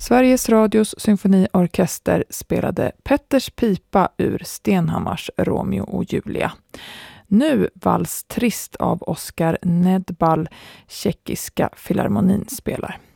Sveriges Radios symfoniorkester spelade Petters pipa ur Stenhammars Romeo och Julia. Nu Vals trist av Oskar Nedbal, tjeckiska filharmonin spelar.